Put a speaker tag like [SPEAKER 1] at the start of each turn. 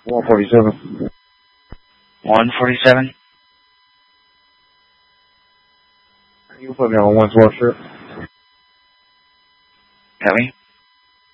[SPEAKER 1] 147.
[SPEAKER 2] 147?
[SPEAKER 1] You put me on 112, sure.
[SPEAKER 2] Got me?